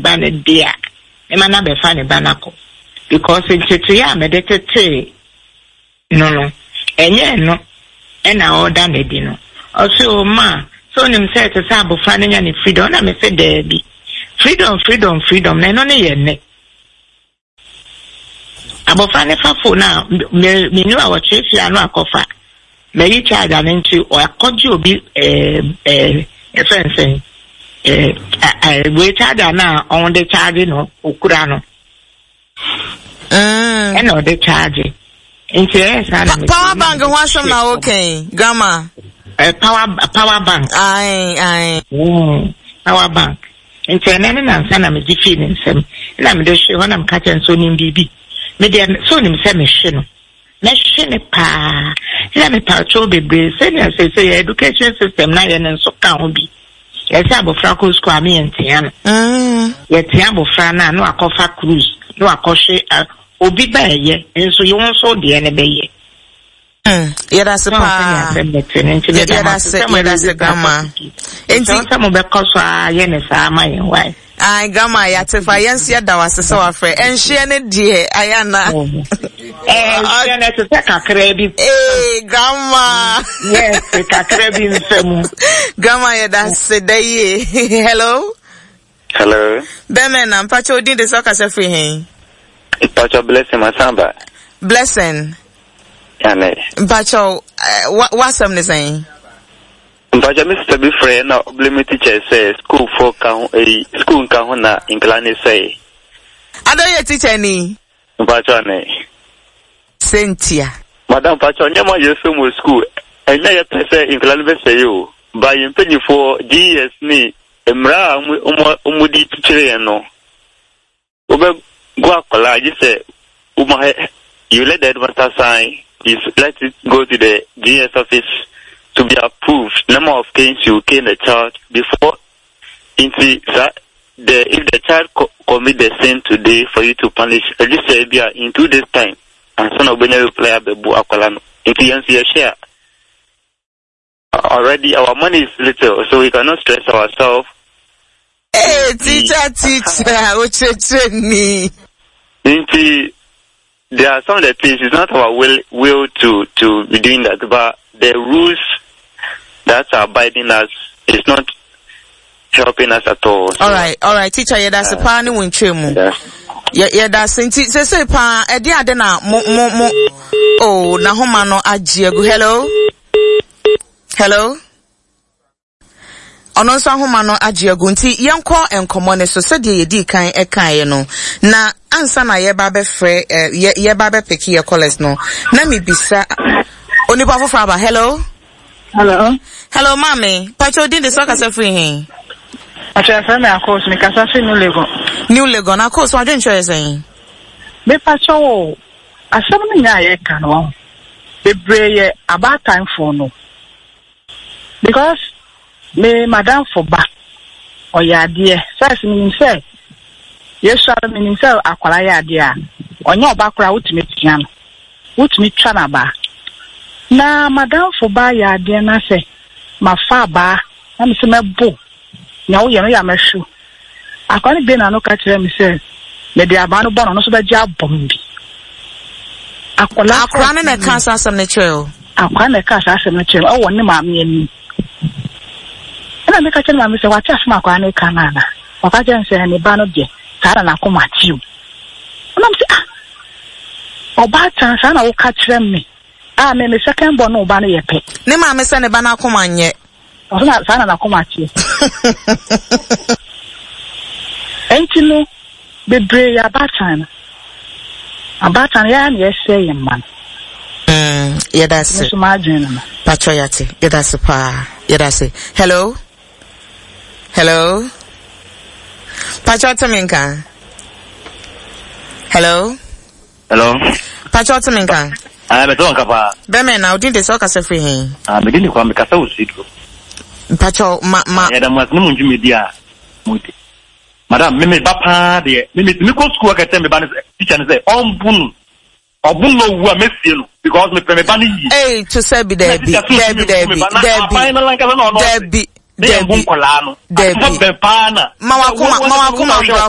bana dia e mana be fa ne bana ko because into ya medete no enye no e na order ne di no also ma so nim say to say abofra ne nya ne freedom na me say there be freedom na no ne ye ne abofra ne fa phone na me nu a wo chefi anu akofa me yi charge an into or akoji obi friend we charge na on the charge no okura no no the charge power bank wasam na okay grandma power bank ai power bank internet na sana me gifi ni nsem na me de hwe ho na me ka chen so ni bibi me de so ni me se me hwe no na hwe ne pa na me pa cho bebre se ni say education system na ye nso ka ho bi ye se abofra ko school ami entia no ye tia abofra na no akofa cruise no akɔhwe obi ba ye enso ye won so de ne be ye yada se pa yada se grandma enti some be cause ye ne sa ma ye why ai grandma ya tefa yensi da wase se wa frɛ enhye ne die ayana enhye ne te kakra bi grandma yes kakra bi nsemu grandma yada se daye hello Bemen mpacho din de soka se free hen mpacho blessing masamba blessing ane mpacho wasam ne saying mpacho Mr. be free na obligate teacher say school for kan school kan ho na incline say adoye teacher ni mpacho ne Cynthia madam mpacho nyama yeso mo school enya ye pese incline be say yo by impeni for GS ni emra umudi teacher no obe go akola you say you let the headmaster sign is let it go to the GS office to be approved. Number of things you can the child before into that if the child commit the sin today for you to punish at least in 2 days time and son of Benny reply the book akola into your share. Already our money is little, so we cannot stress ourselves. Hey, teacher, what me? There are some of the things, it's not our will to be doing that, but the rules that are abiding us is not helping us at all. So, all right, teacher, yeah, that's a pan win chemu. Yeah, that's say pa edi ade na mo oh na homa no ajiegu. Hello ono so homa no ajiegu nti yenko enkomo ne so sede yedi kan ekan no na ansa na ye ba be frɛ ye ba be pick your college no na me bisa oni pa fofra ba hello mami pacho din de so ka se free hin acha fa me akos me kasa fi New Legon na course wa dwen choice hin me pacho asem no nya ye kan no bebre ye about time for no because me madam for back or ya dear says me say yes sir me say akwala ya dear onye oba kra wutimi tian wutimi twa na ba na madam for ba ya dear na say ma fa ba na me say mebo nya wo ye no ya mahwu akwani be na no ka kire me say me de aba no bono no so ba ji abom bi akwala na cancer some natural akwala na cancer some natural o woni ma me ani na me ka kire ma me say wa tia sma akwala na kanana wa ka kire say ne ba no de Tara na kuma tiu. I'm say oba chance na wo ka kire me. Me second born no ba no ye pe. Ne ma me se ne ba na kuma nye. O na sana na kuma tiu. Enti no bebre ya batan. Abatan ya na ye say ye man. Yeah that's it. Patroyate. Yeah that's pa. Yeah that's it. Hello. Pacho Minka. Hello. Pacho Minka. Beto nkapa. Beme na udin de soka se free hin. Me din kwa me kasa usido. Pacho ma. Ya da mwasi ni munju media. Muti. Madam me ba pa de me ko school ka tell me ba teacher ne say obun no wu amesie no because me ba ni yi. Eh to say be there be. Debbie. Mama kuma